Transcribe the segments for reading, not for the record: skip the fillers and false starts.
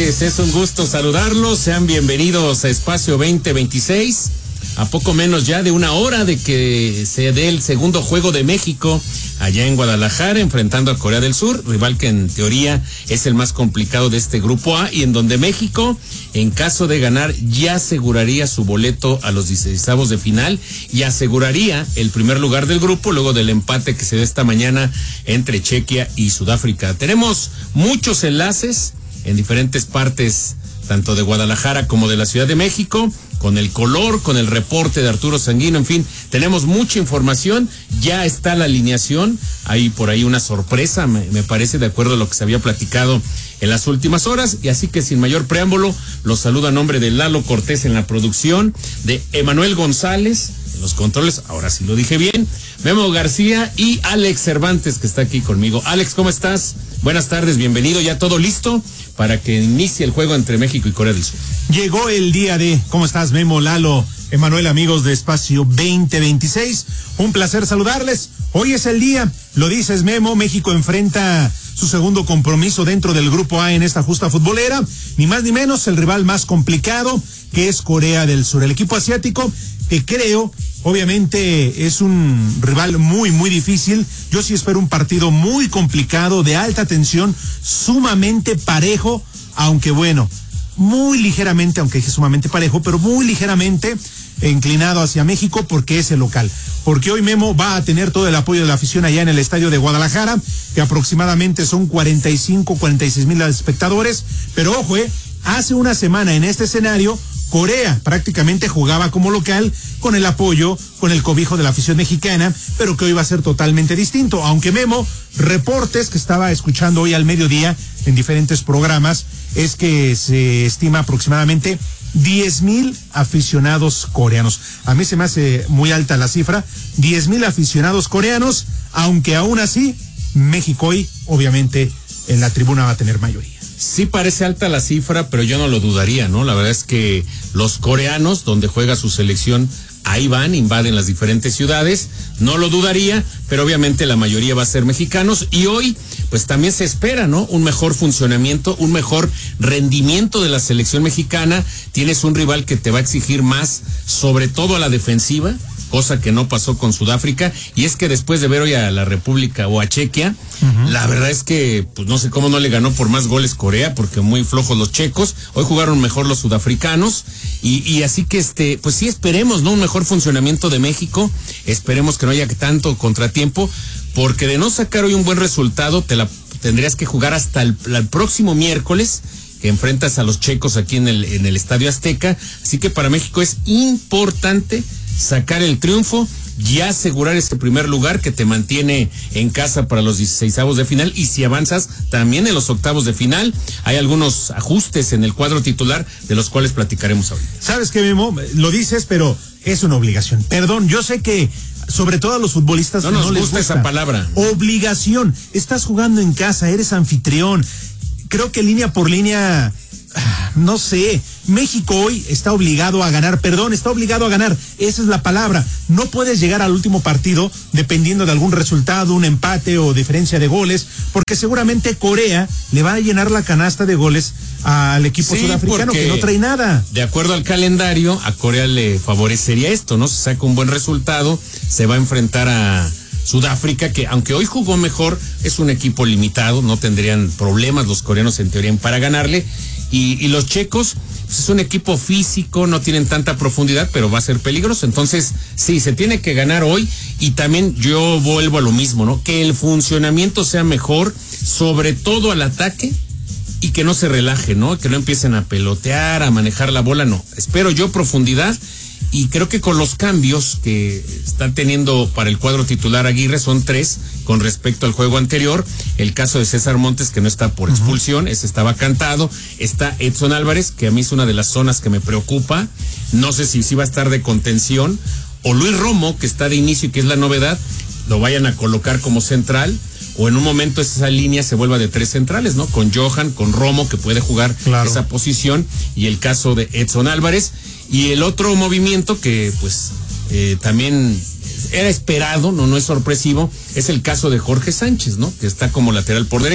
tardes, es un gusto saludarlos, sean bienvenidos a Espacio 2026, a poco menos ya de una hora de que se dé el segundo juego de México allá en Guadalajara, enfrentando a Corea del Sur, rival que en teoría es el más complicado de este grupo A y en donde México, en caso de ganar, ya aseguraría su boleto a los 16avos de final y aseguraría el primer lugar del grupo luego del empate que se dio esta mañana entre Chequia y Sudáfrica. Tenemos muchos enlaces en diferentes partes, tanto de Guadalajara como de la Ciudad de México, con el color, con el reporte de Arturo Sanguino, en fin, tenemos mucha información, ya está la alineación, hay por ahí una sorpresa, me parece, de acuerdo a lo que se había platicado en las últimas horas, y así que sin mayor preámbulo, los saludo a nombre de Lalo Cortés en la producción, de Emanuel González en los controles, ahora sí lo dije bien, Memo García y Alex Cervantes, que está aquí conmigo. Alex, ¿cómo estás? Buenas tardes, bienvenido, ya todo listo para que inicie el juego entre México y Corea del Sur. Llegó el día de, ¿cómo estás, Memo, Lalo, Emanuel, amigos de Espacio 2026? Un placer saludarles. Hoy es el día, lo dices, Memo, México enfrenta su segundo compromiso dentro del Grupo A en esta justa futbolera, ni más ni menos el rival más complicado, que es Corea del Sur. El equipo asiático, que creo, obviamente, es un rival muy, muy difícil. Yo sí espero un partido muy complicado, de alta tensión, sumamente parejo, aunque bueno, muy ligeramente, aunque es sumamente parejo, pero muy ligeramente inclinado hacia México porque es el local. Porque hoy Memo va a tener todo el apoyo de la afición allá en el estadio de Guadalajara, que aproximadamente son 46 mil espectadores. Pero ojo, hace una semana en este escenario, Corea prácticamente jugaba como local con el apoyo, con el cobijo de la afición mexicana, pero que hoy va a ser totalmente distinto. Aunque Memo, reportes que estaba escuchando hoy al mediodía en diferentes programas, es que se estima aproximadamente 10,000 aficionados coreanos. A mí se me hace muy alta la cifra, 10,000 aficionados coreanos, aunque aún así México hoy obviamente en la tribuna va a tener mayoría. Sí parece alta la cifra, pero yo no lo dudaría, ¿no? La verdad es que los coreanos, donde juega su selección, ahí van, invaden las diferentes ciudades, no lo dudaría, pero obviamente la mayoría va a ser mexicanos y hoy pues también se espera, ¿no? Un mejor funcionamiento, un mejor rendimiento de la selección mexicana. Tienes un rival que te va a exigir más, sobre todo a la defensiva, cosa que no pasó con Sudáfrica, y es que después de ver hoy a la República o a Chequia, la verdad es que pues no sé cómo no le ganó por más goles Corea, porque muy flojos los checos, hoy jugaron mejor los sudafricanos, y así que pues sí esperemos, ¿no? Un mejor funcionamiento de México, esperemos que no haya tanto contratiempo, porque de no sacar hoy un buen resultado, tendrías que jugar hasta el próximo miércoles, que enfrentas a los checos aquí en el Estadio Azteca, así que para México es importante sacar el triunfo, ya asegurar ese primer lugar que te mantiene en casa para los 16avos de final, y si avanzas también en los octavos de final. Hay algunos ajustes en el cuadro titular de los cuales platicaremos ahorita. ¿Sabes qué, Memo? Lo dices, pero es una obligación. Perdón, yo sé que sobre todo a los futbolistas no nos gusta esa palabra. Obligación. Estás jugando en casa, eres anfitrión. Creo que línea por línea, no sé, México hoy está obligado a ganar, está obligado a ganar, esa es la palabra. No puedes llegar al último partido dependiendo de algún resultado, un empate o diferencia de goles, porque seguramente Corea le va a llenar la canasta de goles al equipo sudafricano, que no trae nada. De acuerdo al calendario, a Corea le favorecería esto, ¿no? Se saca un buen resultado, se va a enfrentar a Sudáfrica, que aunque hoy jugó mejor, es un equipo limitado, no tendrían problemas los coreanos en teoría para ganarle, y los checos, pues es un equipo físico, no tienen tanta profundidad, pero va a ser peligroso. Entonces sí, se tiene que ganar hoy, y también yo vuelvo a lo mismo, ¿no? Que el funcionamiento sea mejor, sobre todo al ataque, y que no se relaje, ¿no? Que no empiecen a pelotear, a manejar la bola, no. Espero yo profundidad, y creo que con los cambios que está teniendo para el cuadro titular Aguirre, son 3 con respecto al juego anterior. El caso de César Montes, que no está por expulsión, ese estaba cantado. Está Edson Álvarez, que a mí es una de las zonas que me preocupa. No sé si va a estar de contención, o Luis Romo, que está de inicio y que es la novedad, lo vayan a colocar como central, o en un momento esa línea se vuelva de 3 centrales, ¿no? Con Johan, con Romo, que puede jugar esa posición, y el caso de Edson Álvarez. Y el otro movimiento que pues también era esperado, no es sorpresivo, es el caso de Jorge Sánchez, ¿no? Que está como lateral por derecha.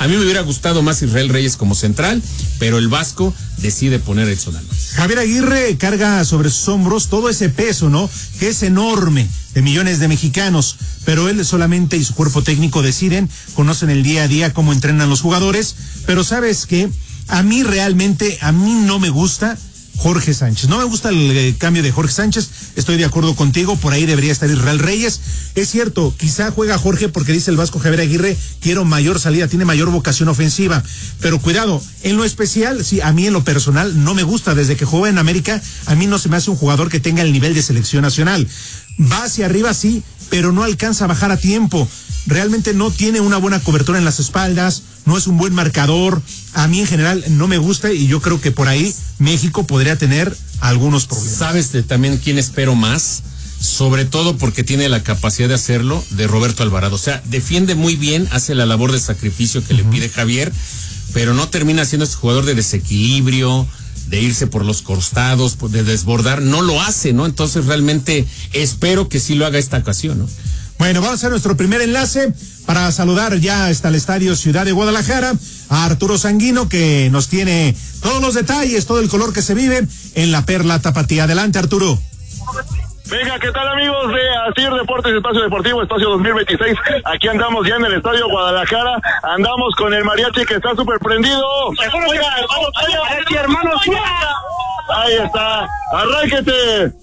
A mí me hubiera gustado más Israel Reyes como central, pero el Vasco decide poner a Edson Álvarez. Javier Aguirre carga sobre sus hombros todo ese peso, ¿no? Que es enorme, de millones de mexicanos, pero él solamente y su cuerpo técnico deciden, conocen el día a día cómo entrenan los jugadores, pero ¿sabes qué? A mí no me gusta Jorge Sánchez. No me gusta el cambio de Jorge Sánchez, estoy de acuerdo contigo, por ahí debería estar Israel Reyes. Es cierto, quizá juega Jorge porque dice el Vasco Javier Aguirre, quiero mayor salida, tiene mayor vocación ofensiva, pero cuidado, en lo especial, sí, a mí en lo personal no me gusta, desde que juega en América, a mí no se me hace un jugador que tenga el nivel de selección nacional. Va hacia arriba, sí, pero no alcanza a bajar a tiempo. Realmente no tiene una buena cobertura en las espaldas, no es un buen marcador. A mí en general no me gusta y yo creo que por ahí México podría tener algunos problemas. ¿Sabes de también quién espero más? Sobre todo porque tiene la capacidad de hacerlo, de Roberto Alvarado. O sea, defiende muy bien, hace la labor de sacrificio que le pide Javier, pero no termina siendo ese jugador de desequilibrio, de irse por los costados, de desbordar, no lo hace, ¿no? Entonces realmente espero que sí lo haga esta ocasión, ¿no? Bueno, vamos a hacer nuestro primer enlace para saludar ya hasta el Estadio Ciudad de Guadalajara a Arturo Sanguino, que nos tiene todos los detalles, todo el color que se vive en la Perla Tapatía. Adelante, Arturo. Venga, ¿qué tal, amigos de Asir Deportes, Espacio Deportivo, Espacio 2026? Aquí andamos ya en el Estadio Guadalajara, andamos con el mariachi que está súper prendido. Oiga, hermano, ahí está, arránquete.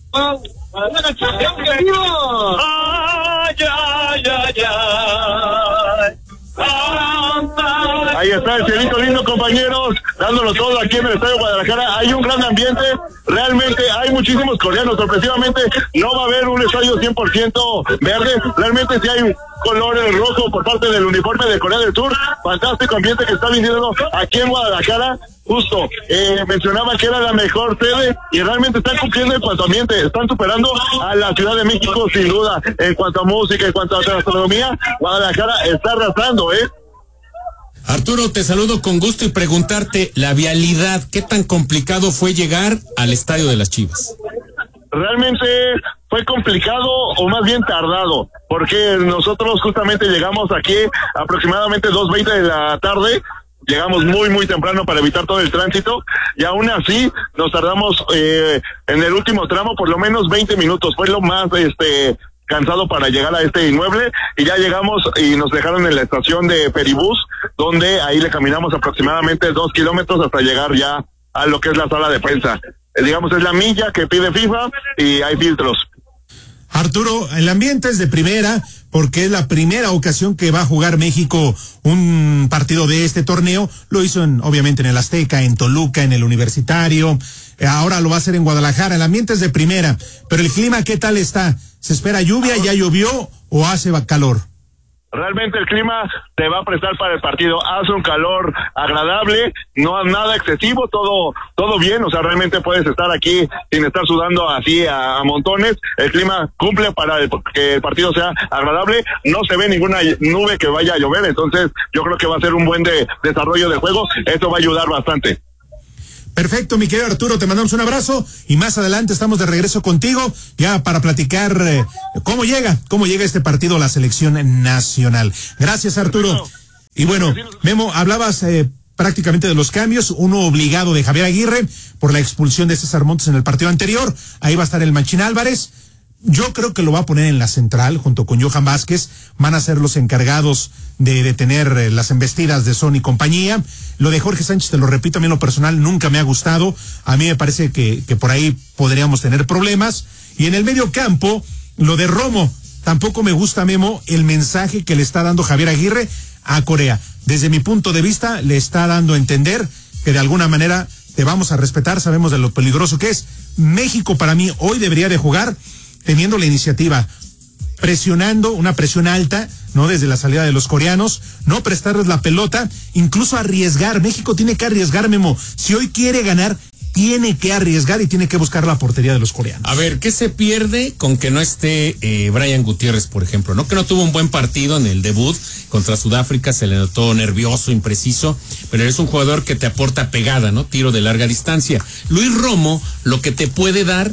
Ahí está el cielito lindo, compañeros, dándolo todo aquí en el Estadio Guadalajara. Hay un gran ambiente, realmente hay muchísimos coreanos. Sorpresivamente no va a haber un estadio 100% verde, realmente sí hay color rojo por parte del uniforme de Corea del Sur. Fantástico ambiente que está viviendo aquí en Guadalajara. Justo, mencionaba que era la mejor sede y realmente están cumpliendo en cuanto a ambiente, están superando a la Ciudad de México sin duda, en cuanto a música, en cuanto a gastronomía. Guadalajara está arrasando, Arturo, te saludo con gusto y preguntarte, la vialidad, ¿qué tan complicado fue llegar al estadio de las Chivas? Realmente fue complicado o más bien tardado, porque nosotros justamente llegamos aquí aproximadamente 2:20 de la tarde, llegamos muy temprano para evitar todo el tránsito y aún así nos tardamos en el último tramo por lo menos 20 minutos, fue lo más cansado para llegar a este inmueble y ya llegamos y nos dejaron en la estación de Peribús, donde ahí le caminamos aproximadamente 2 kilómetros hasta llegar ya a lo que es la sala de prensa. Digamos es la milla que pide FIFA y hay filtros. Arturo, el ambiente es de primera porque es la primera ocasión que va a jugar México un partido de este torneo. Lo hizo obviamente en el Azteca, en Toluca, en el Universitario. Ahora lo va a hacer en Guadalajara. El ambiente es de primera, pero el clima, ¿qué tal está? ¿Se espera lluvia? ¿Ya llovió o hace calor? Realmente el clima te va a prestar para el partido, hace un calor agradable, no nada excesivo, todo bien, o sea, realmente puedes estar aquí sin estar sudando así a montones, el clima cumple para que el partido sea agradable, no se ve ninguna nube que vaya a llover, entonces yo creo que va a ser un buen desarrollo del juego, esto va a ayudar bastante. Perfecto, mi querido Arturo, te mandamos un abrazo y más adelante estamos de regreso contigo ya para platicar cómo llega este partido a la selección nacional. Gracias, Arturo. Y bueno, Memo, hablabas prácticamente de los cambios, uno obligado de Javier Aguirre por la expulsión de César Montes en el partido anterior, ahí va a estar el Machín Álvarez. Yo creo que lo va a poner en la central junto con Johan Vázquez, van a ser los encargados de detener las embestidas de Son y compañía. Lo de Jorge Sánchez, te lo repito, a mí en lo personal nunca me ha gustado, a mí me parece que por ahí podríamos tener problemas. Y en el medio campo, lo de Romo, tampoco me gusta, Memo, el mensaje que le está dando Javier Aguirre a Corea. Desde mi punto de vista, le está dando a entender que de alguna manera te vamos a respetar, sabemos de lo peligroso que es. México para mí hoy debería de jugar teniendo la iniciativa, presionando, una presión alta, ¿no? Desde la salida de los coreanos, no prestarles la pelota, incluso arriesgar. México tiene que arriesgar, Memo. Si hoy quiere ganar, tiene que arriesgar y tiene que buscar la portería de los coreanos. A ver, ¿qué se pierde con que no esté Brian Gutiérrez, por ejemplo? ¿No? Que no tuvo un buen partido en el debut contra Sudáfrica, se le notó nervioso, impreciso, pero es un jugador que te aporta pegada, ¿no? Tiro de larga distancia. Luis Romo, lo que te puede dar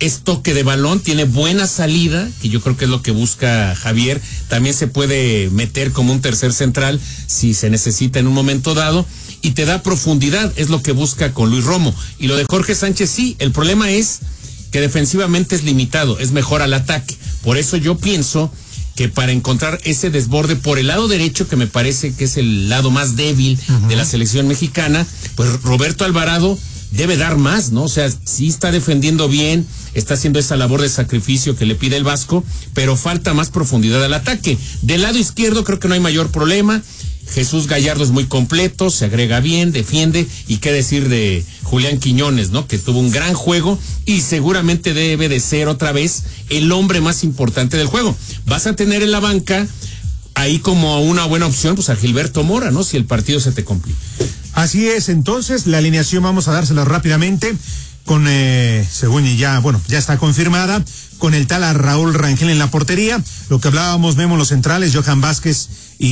es toque de balón, tiene buena salida, que yo creo que es lo que busca Javier. También se puede meter como un tercer central si se necesita en un momento dado, y te da profundidad, es lo que busca con Luis Romo. Y lo de Jorge Sánchez, sí, el problema es que defensivamente es limitado, es mejor al ataque. Por eso yo pienso que para encontrar ese desborde por el lado derecho, que me parece que es el lado más débil de la selección mexicana, pues Roberto Alvarado debe dar más, ¿no? O sea, sí está defendiendo bien, está haciendo esa labor de sacrificio que le pide el Vasco, pero falta más profundidad al ataque. Del lado izquierdo creo que no hay mayor problema. Jesús Gallardo es muy completo, se agrega bien, defiende, y qué decir de Julián Quiñones, ¿no? Que tuvo un gran juego y seguramente debe de ser otra vez el hombre más importante del juego. Vas a tener en la banca ahí como una buena opción, pues a Gilberto Mora, ¿no? Si el partido se te complica. Así es, entonces la alineación vamos a dársela rápidamente con, según ya está confirmada, con el tal a Raúl Rangel en la portería. Lo que hablábamos, Memo, los centrales, Johan Vázquez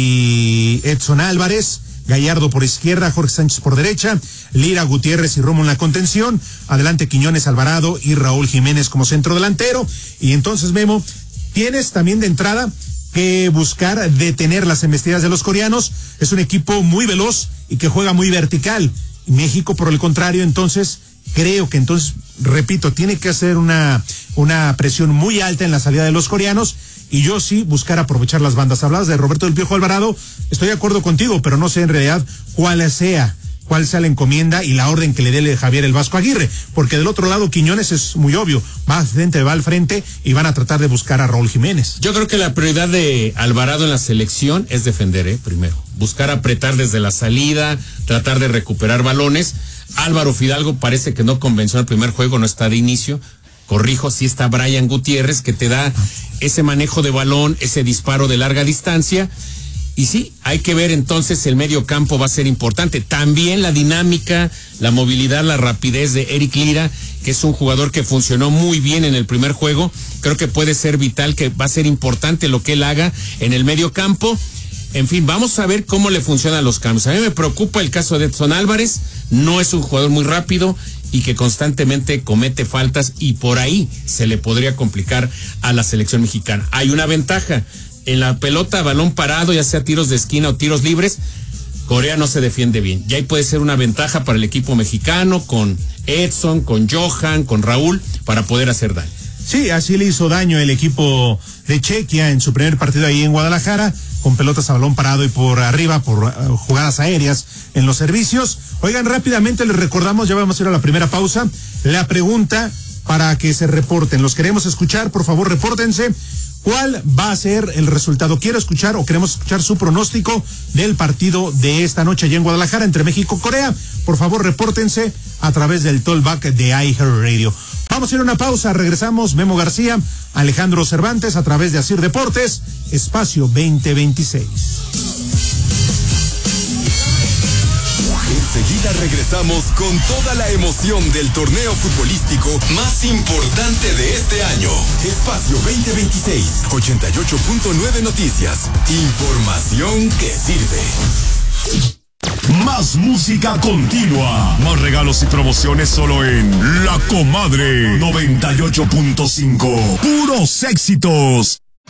y Edson Álvarez, Gallardo por izquierda, Jorge Sánchez por derecha, Lira, Gutiérrez y Romo en la contención, adelante Quiñones, Alvarado y Raúl Jiménez como centro delantero. Y entonces, Memo, tienes también de entrada que buscar detener las embestidas de los coreanos. Es un equipo muy veloz y que juega muy vertical. México, por el contrario, entonces, creo que repito, tiene que hacer una presión muy alta en la salida de los coreanos, y yo sí buscar aprovechar las bandas. Hablabas de Roberto del Piojo Alvarado, estoy de acuerdo contigo, pero no sé en realidad cuál sea la encomienda y la orden que le dé Javier el Vasco Aguirre, porque del otro lado Quiñones es muy obvio, va al frente y van a tratar de buscar a Raúl Jiménez. Yo creo que la prioridad de Alvarado en la selección es defender, primero, buscar apretar desde la salida, tratar de recuperar balones. Álvaro Fidalgo parece que no convenció el primer juego, no está de inicio. Corrijo, sí está Brian Gutiérrez, que te da ese manejo de balón, ese disparo de larga distancia. Y sí, hay que ver entonces, el medio campo va a ser importante. También la dinámica, la movilidad, la rapidez de Eric Lira, que es un jugador que funcionó muy bien en el primer juego. Creo que puede ser vital, que va a ser importante lo que él haga en el medio campo. En fin, vamos a ver cómo le funcionan los cambios. A mí me preocupa el caso de Edson Álvarez, no es un jugador muy rápido y que constantemente comete faltas, y por ahí se le podría complicar a la selección mexicana. Hay una ventaja, en la pelota, balón parado, ya sea tiros de esquina o tiros libres, Corea no se defiende bien. Y ahí puede ser una ventaja para el equipo mexicano, con Edson, con Johan, con Raúl, para poder hacer daño. Sí, así le hizo daño el equipo de Chequia en su primer partido ahí en Guadalajara, con pelotas a balón parado y por arriba, por jugadas aéreas en los servicios. Oigan, rápidamente les recordamos, ya vamos a ir a la primera pausa, la pregunta para que se reporten. Los queremos escuchar, por favor, repórtense. ¿Cuál va a ser el resultado? Queremos escuchar su pronóstico del partido de esta noche allá en Guadalajara entre México y Corea. Por favor, repórtense a través del tollback de iHeartRadio. Vamos a ir a una pausa, regresamos. Memo García, Alejandro Cervantes a través de Asir Deportes, Espacio 2026. Enseguida regresamos con toda la emoción del torneo futbolístico más importante de este año. Espacio 2026, 88.9 Noticias. Información que sirve. Más música continua. Más regalos y promociones solo en La Comadre 98.5. Puros éxitos.